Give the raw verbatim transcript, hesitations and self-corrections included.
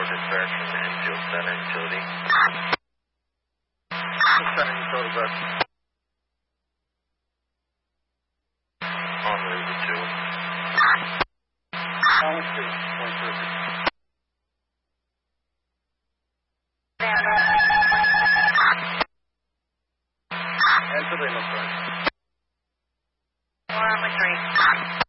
dispatch from the Enfield Center Utility. Center Utility bus. On route two. On two. One perfect. And to the left side. Four on the three.